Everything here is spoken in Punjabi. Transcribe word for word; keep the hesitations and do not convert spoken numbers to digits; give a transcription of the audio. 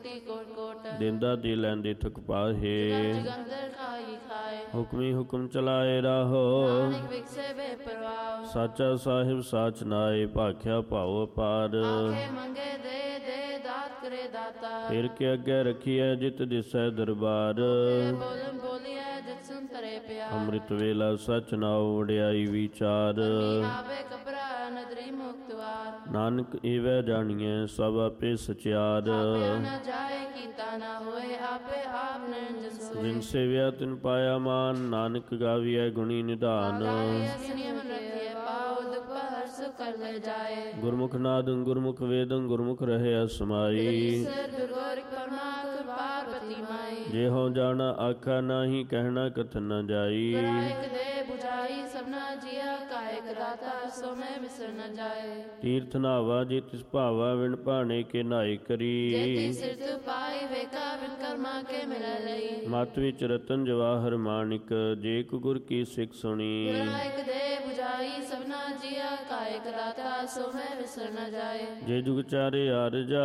ਦਿੰਦਾ ਦੇ ਲੈਂਦੇ ਥੁਕ ਪਾਹੇ। ਹੁਕਮੀ ਹੁਕਮ ਚਲਾਏ ਰਾਹੋ, ਸਾਚਾ ਸਾਹਿਬ ਸਾਚ ਨਾਏ, ਭਾਖਿਆ ਭਾਉ ਅਪਾਰ। ਫਿਰ ਕੇ ਅੱਗੇ ਰਖੀਐ ਜਿਤ ਦਿਸੈ ਦਰਬਾਰ, ਅੰਮ੍ਰਿਤ ਵੇਲਾ ਸਚ ਨਾਉ ਵਡਿਆਈ ਵਿਚਾਰ। ਨਾਨਕ ਏਵੈ ਜਾਣੀਐ ਸਭ ਆਪੇ ਸਚਿਆਰ, ਜਿਨ ਸੇਵਿਆ ਤਿਨ ਪਾਇਆ ਮਾਨ, ਨਾਨਕ ਗਾਵੀਐ ਗੁਣੀ ਨਿਧਾਨ। ਗੁਰਮੁਖ ਨਾਦੰ ਗੁਰਮੁਖ ਵੇਦੰ, ਗੁਰਮੁਖ ਰਹਿਆ ਸਮਾਈ। ਜਿਹੋ ਜਾਣਾ ਆਖਾ ਨਾਹੀ, ਕਹਿਣਾ ਕਥਨ ਨ ਜਾਈ। ਤੀਰਥ ਨਾਵਾ ਜੇ ਤਿਸ ਭਾਵਾ, ਵਿਣ ਭਾਣੇ ਕੇ ਨਾਏ ਕਰੀ। ਮਤ ਵਿੱਚ ਰਤਨ ਜਵਾਹਰ ਮਾਣਿਕ, ਜੇ ਕੋ ਗੁਰ ਕੀ ਸਿੱਖ ਸੁਣੀ। ਜੇ ਜੁਗ ਚਾਰੇ ਆਰਜਾ,